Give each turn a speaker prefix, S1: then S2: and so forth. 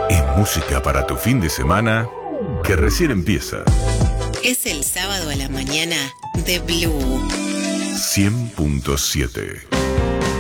S1: Es música para tu fin de semana que recién empieza.
S2: Es el sábado a la mañana de Blue
S1: 100.7.